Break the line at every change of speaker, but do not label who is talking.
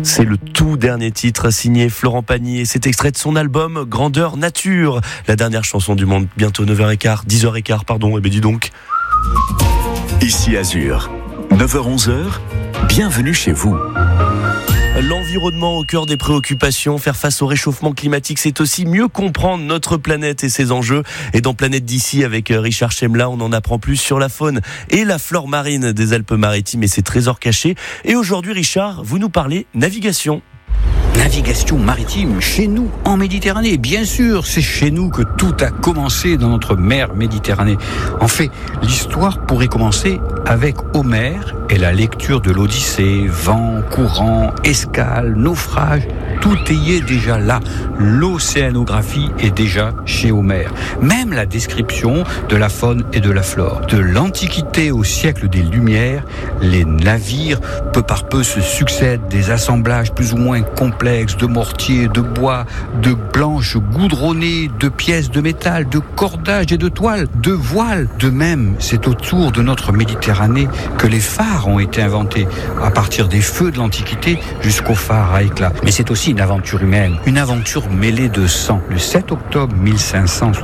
C'est le tout dernier titre signé Florent Pagny et c'est extrait de son album Grandeur Nature. La dernière chanson du monde, bientôt 9h15, 10h15, pardon, dis donc.
Ici Azur, 9h-11h, bienvenue chez vous.
L'environnement au cœur des préoccupations, faire face au réchauffement climatique, c'est aussi mieux comprendre notre planète et ses enjeux. Et dans Planète d'ici, avec Richard Chemla, on en apprend plus sur la faune et la flore marine des Alpes-Maritimes et ses trésors cachés. Et aujourd'hui, Richard, vous nous parlez navigation.
Navigation maritime, chez nous, en Méditerranée. Bien sûr, c'est chez nous que tout a commencé dans notre mer Méditerranée. En fait, l'histoire pourrait commencer avec Homère et la lecture de l'Odyssée. Vent, courant, escale, naufrage, tout y est déjà là. L'océanographie est déjà chez Homère. Même la description de la faune et de la flore. De l'Antiquité au siècle des Lumières, les navires, peu par peu, se succèdent, des assemblages plus ou moins complexes de mortiers, de bois, de planches goudronnées, de pièces de métal, de cordages et de toiles, de voiles. De même, c'est autour de notre Méditerranée que les phares ont été inventés, à partir des feux de l'Antiquité jusqu'aux phares à éclat. Mais c'est aussi une aventure humaine, une aventure mêlée de sang. Le 7 octobre 1560,